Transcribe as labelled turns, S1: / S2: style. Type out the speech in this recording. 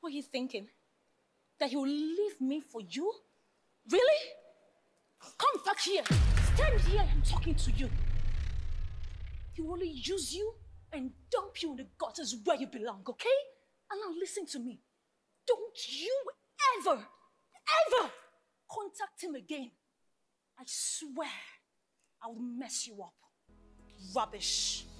S1: What are you thinking? That he will leave me for you? Really? Come back here. Stand here. I'm talking to you. He will only use you and dump you in the gutters where you belong, okay? And now listen to me. Don't you ever contact him again. I swear I will mess you up. Rubbish.